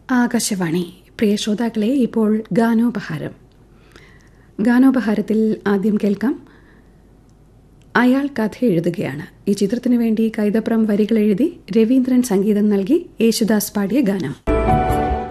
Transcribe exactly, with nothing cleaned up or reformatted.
ആകാശവാണി. പ്രിയ ശ്രോതാക്കളെ, ഇപ്പോൾ ഗാനോപഹാരം. ഗാനോപഹാരത്തിൽ ആദ്യം കേൾക്കാം അയാൾ കഥ എഴുതുകയാണ്. ഈ ചിത്രത്തിനു വേണ്ടി കൈതപ്രം വരികൾ എഴുതി രവീന്ദ്രൻ സംഗീതം നൽകി യേശുദാസ് പാടിയ ഗാനം.